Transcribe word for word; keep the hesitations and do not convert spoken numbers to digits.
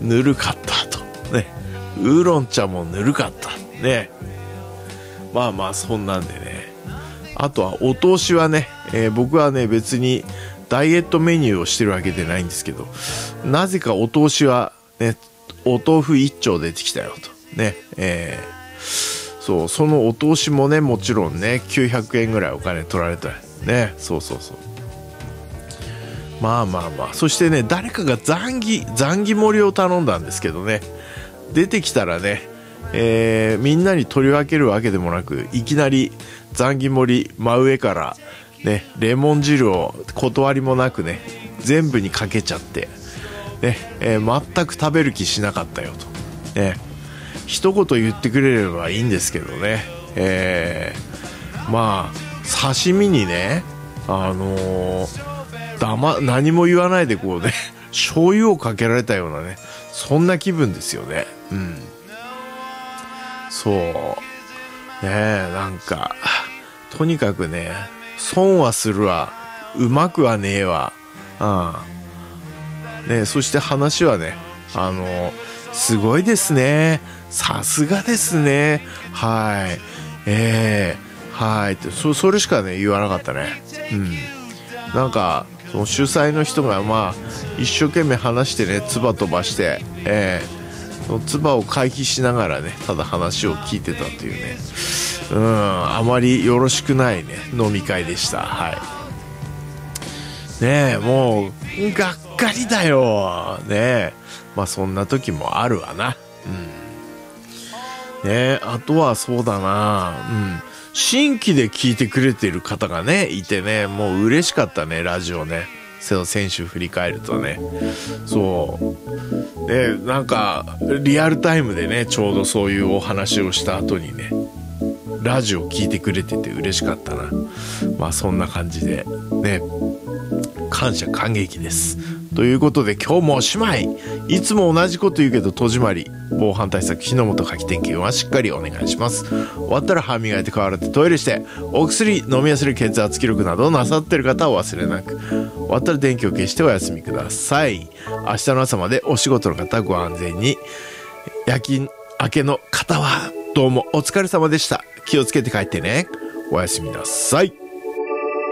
ぬるかったとね、ウーロン茶もぬるかったね。まあまあそんなんでね。あとはお通しはね、えー、僕はね別にダイエットメニューをしてるわけでないんですけど、なぜかお通しはね、お豆腐一丁出てきたよとね、えー、そうそのお通しもねもちろんねきゅうひゃくえんぐらいお金取られたね。そうそうそう。まあまあまあ、そしてね誰かがザンギザンギ盛りを頼んだんですけどね、出てきたらね、えー、みんなに取り分けるわけでもなく、いきなりザンギ盛り真上からねレモン汁を断りもなくね全部にかけちゃってね、えー、全く食べる気しなかったよとね、一言言ってくれればいいんですけどね、えー、まあ刺身にねあのーだま、何も言わないでこうね醤油をかけられたようなね、そんな気分ですよね。うん、そうねえ、なんかとにかくね損はするわ、うまくはねえわ、うんね、そして話はね、あのすごいですね、さすがですね、はいえー、はいって そ, それしかね言わなかったね。うん、なんかその主催の人がまあ一生懸命話してね、唾飛ばして、えー、その唾を回避しながらねただ話を聞いてたというね、うん、あまりよろしくないね飲み会でした。はいねえ、もうがっかりだよねえ。まあそんな時もあるわな。うんねえ、あとはそうだな、うん新規で聞いてくれてる方がねいてね、もう嬉しかったね、ラジオね。先週振り返るとね、そうでなんかリアルタイムでねちょうどそういうお話をした後にねラジオ聞いてくれてて嬉しかったな。まあそんな感じでね、感謝感激ですということで、今日もおしまい。いつも同じこと言うけど戸締まり、防犯対策火の元書き点検はしっかりお願いします。終わったら歯磨いて顔洗ってトイレして、お薬飲み忘れ血圧記録などをなさってる方はお忘れなく、終わったら電気を消してお休みください。明日の朝までお仕事の方ご安全に。夜勤明けの方はどうもお疲れ様でした。気をつけて帰ってね。おやすみなさい。